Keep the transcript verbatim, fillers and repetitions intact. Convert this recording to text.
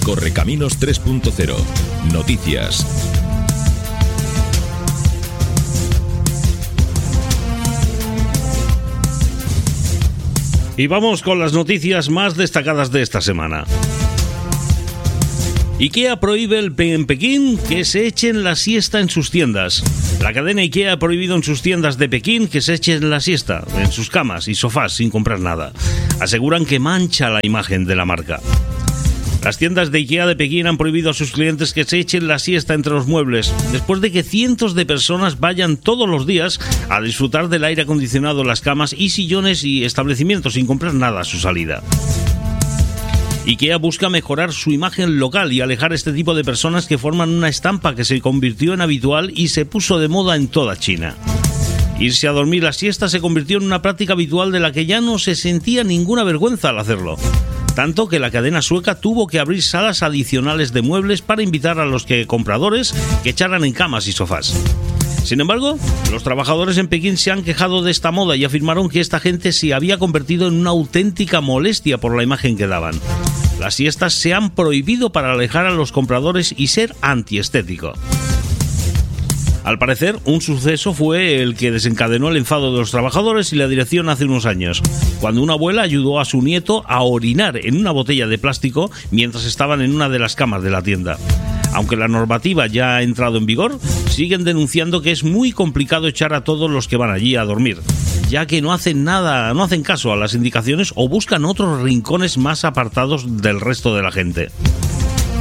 Correcaminos tres punto cero. Noticias. Y vamos con las noticias más destacadas de esta semana. IKEA prohíbe el pe- en Pekín que se echen la siesta en sus tiendas. La cadena IKEA ha prohibido en sus tiendas de Pekín que se echen la siesta en sus camas y sofás sin comprar nada. Aseguran que mancha la imagen de la marca. Las tiendas de IKEA de Pekín han prohibido a sus clientes que se echen la siesta entre los muebles, después de que cientos de personas vayan todos los días a disfrutar del aire acondicionado en las camas y sillones y establecimientos sin comprar nada a su salida. IKEA busca mejorar su imagen local y alejar este tipo de personas que forman una estampa que se convirtió en habitual y se puso de moda en toda China. Irse a dormir la siesta se convirtió en una práctica habitual de la que ya no se sentía ninguna vergüenza al hacerlo. Tanto que la cadena sueca tuvo que abrir salas adicionales de muebles para invitar a los que compradores que echaran en camas y sofás. Sin embargo, los trabajadores en Pekín se han quejado de esta moda y afirmaron que esta gente se había convertido en una auténtica molestia por la imagen que daban. Las siestas se han prohibido para alejar a los compradores y ser antiestético. Al parecer, un suceso fue el que desencadenó el enfado de los trabajadores y la dirección hace unos años, cuando una abuela ayudó a su nieto a orinar en una botella de plástico mientras estaban en una de las camas de la tienda. Aunque la normativa ya ha entrado en vigor, siguen denunciando que es muy complicado echar a todos los que van allí a dormir, ya que no hacen nada, no hacen caso a las indicaciones o buscan otros rincones más apartados del resto de la gente.